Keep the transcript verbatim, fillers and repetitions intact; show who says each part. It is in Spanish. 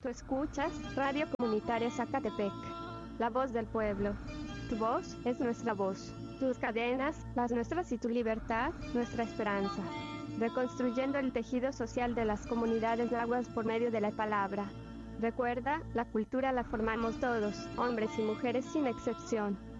Speaker 1: Tú escuchas Radio Comunitaria Zacatepec, la voz del pueblo. Tu voz es nuestra voz. Tus cadenas, las nuestras, y tu libertad, nuestra esperanza. Reconstruyendo el tejido social de las comunidades nahuas por medio de la palabra. Recuerda, la cultura la formamos todos, hombres y mujeres sin excepción.